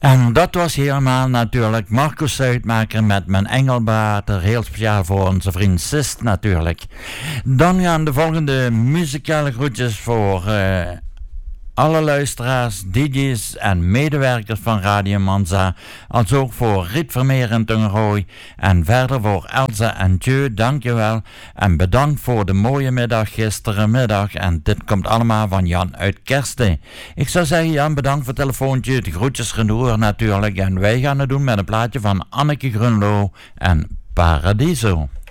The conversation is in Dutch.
En dat was helemaal natuurlijk Marcus Zuidmaker met Mijn Engelbater, heel speciaal voor onze vriend Sist natuurlijk. Dan gaan de volgende muzikale groetjes voor alle luisteraars, DJ's en medewerkers van Radio Manza, als ook voor Riet Vermeer en Tungerooi en verder voor Elsa en Tjeu, dankjewel en bedankt voor de mooie middag gisterenmiddag en dit komt allemaal van Jan uit Kersten. Ik zou zeggen Jan, bedankt voor het telefoontje, de groetjes genoeg natuurlijk en wij gaan het doen met een plaatje van Anneke Grunlo en Paradiso.